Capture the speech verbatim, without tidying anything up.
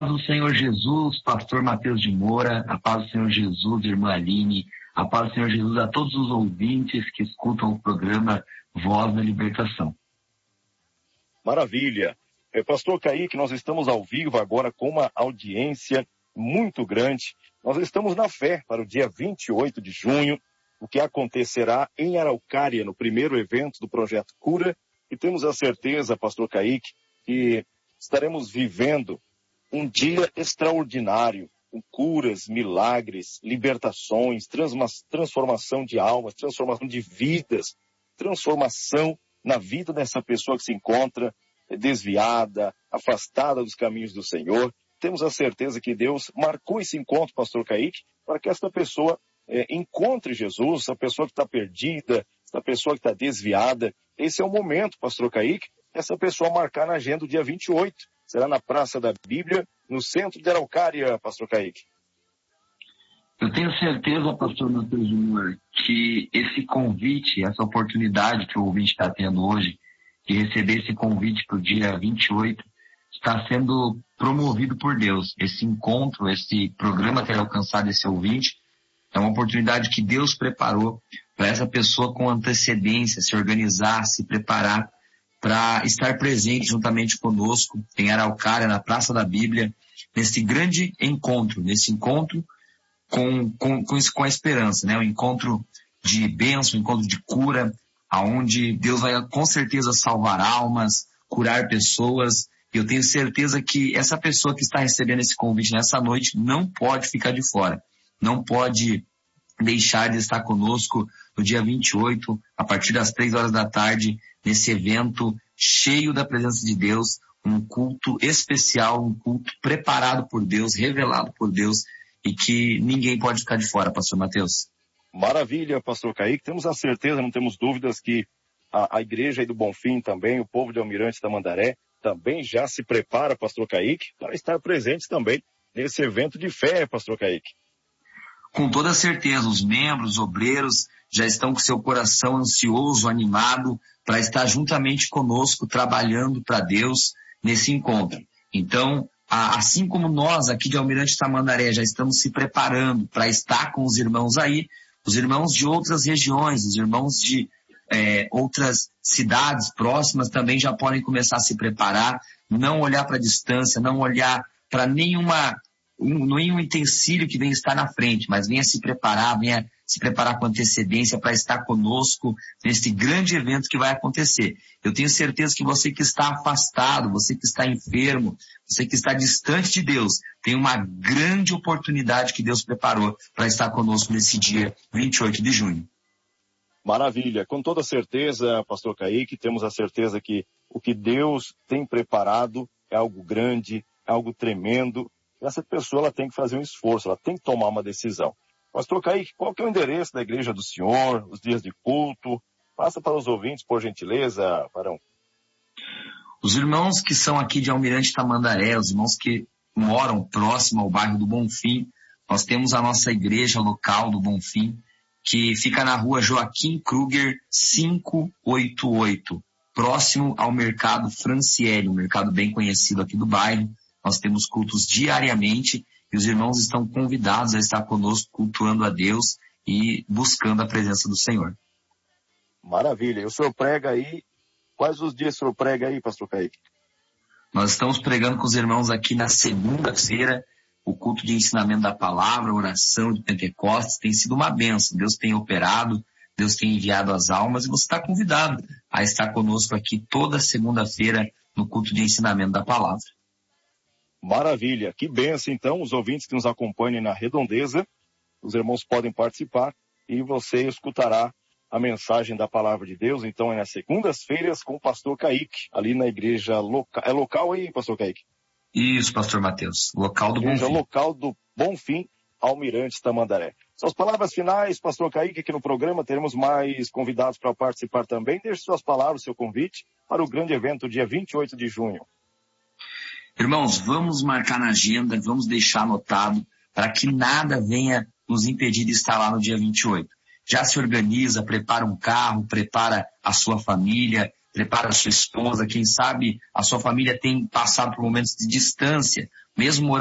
do Senhor Jesus, pastor Matheus de Moura, a paz do Senhor Jesus, irmã Aline, a paz do Senhor Jesus a todos os ouvintes que escutam o programa Voz da Libertação. Maravilha. É, pastor Kaique, nós estamos ao vivo agora com uma audiência muito grande. Nós estamos na fé para o dia vinte e oito de junho, o que acontecerá em Araucária, no primeiro evento do Projeto Cura, e temos a certeza, pastor Kaique, que estaremos vivendo um dia extraordinário, com curas, milagres, libertações, transformação de almas, transformação de vidas, transformação na vida dessa pessoa que se encontra desviada, afastada dos caminhos do Senhor. Temos a certeza que Deus marcou esse encontro, pastor Kaique, para que esta pessoa é, encontre Jesus, essa pessoa que está perdida, essa pessoa que está desviada. Esse é o momento, pastor Kaique, essa pessoa marcar na agenda do dia vinte e oito. Será na Praça da Bíblia, no centro de Araucária, pastor Kaique. Eu tenho certeza, pastor Matheus Júnior, que esse convite, essa oportunidade que o ouvinte está tendo hoje, de receber esse convite para o dia vinte e oito, está sendo promovido por Deus. Esse encontro, esse programa ter alcançado esse ouvinte, é uma oportunidade que Deus preparou para essa pessoa com antecedência, se organizar, se preparar para estar presente juntamente conosco em Araucária, na Praça da Bíblia, nesse grande encontro, nesse encontro com, com, com, com a esperança, né? Um encontro de bênção, um encontro de cura, aonde Deus vai com certeza salvar almas, curar pessoas. E eu tenho certeza que essa pessoa que está recebendo esse convite nessa noite não pode ficar de fora, não pode deixar de estar conosco no dia vinte e oito, a partir das três horas da tarde, nesse evento cheio da presença de Deus, um culto especial, um culto preparado por Deus, revelado por Deus, e que ninguém pode ficar de fora, pastor Matheus. Maravilha, pastor Kaique. Temos a certeza, não temos dúvidas que a, a igreja aí do Bonfim também, o povo de Almirante Tamandaré, também já se prepara, pastor Kaique, para estar presente também nesse evento de fé, pastor Kaique. Com toda certeza, os membros, os obreiros, já estão com seu coração ansioso, animado, para estar juntamente conosco, trabalhando para Deus nesse encontro. Então, assim como nós aqui de Almirante Tamandaré já estamos se preparando para estar com os irmãos aí, os irmãos de outras regiões, os irmãos de é, outras cidades próximas também já podem começar a se preparar, não olhar para a distância, não olhar para nenhuma... Um, nenhum utensílio que venha estar na frente, mas venha se preparar, venha se preparar com antecedência para estar conosco nesse grande evento que vai acontecer. Eu tenho certeza que você que está afastado, você que está enfermo, você que está distante de Deus, tem uma grande oportunidade que Deus preparou para estar conosco nesse dia vinte e oito de junho. Maravilha. Com toda certeza, pastor Kaique, temos a certeza que o que Deus tem preparado é algo grande, é algo tremendo. Essa pessoa ela tem que fazer um esforço, ela tem que tomar uma decisão. Pastor Kaique, qual que é o endereço da igreja do senhor, os dias de culto? Passa para os ouvintes, por gentileza, Barão. Os irmãos que são aqui de Almirante Tamandaré, os irmãos que moram próximo ao bairro do Bonfim, nós temos a nossa igreja local do Bonfim, que fica na rua Joaquim Kruger quinhentos e oitenta e oito, próximo ao mercado Franciele, um mercado bem conhecido aqui do bairro. Nós temos cultos diariamente e os irmãos estão convidados a estar conosco cultuando a Deus e buscando a presença do Senhor. Maravilha. E o senhor prega aí, quais os dias o senhor prega aí, pastor Kaique? Nós estamos pregando com os irmãos aqui na segunda-feira, o culto de ensinamento da palavra, oração de Pentecostes, tem sido uma bênção. Deus tem operado, Deus tem enviado as almas e você está convidado a estar conosco aqui toda segunda-feira no culto de ensinamento da palavra. Maravilha, que benção então, os ouvintes que nos acompanham na redondeza, os irmãos podem participar e você escutará a mensagem da palavra de Deus, então é nas segundas-feiras com o pastor Kaique, ali na igreja local, é local aí, pastor Kaique? Isso, pastor Matheus, local do igreja Bonfim. local do Bonfim, Almirante Tamandaré. Suas palavras finais, pastor Kaique, aqui no programa teremos mais convidados para participar também, deixe suas palavras, seu convite para o grande evento dia vinte e oito de junho. Irmãos, vamos marcar na agenda, vamos deixar anotado para que nada venha nos impedir de estar lá no dia vinte e oito. Já se organiza, prepara um carro, prepara a sua família, prepara a sua esposa, quem sabe a sua família tem passado por momentos de distância, mesmo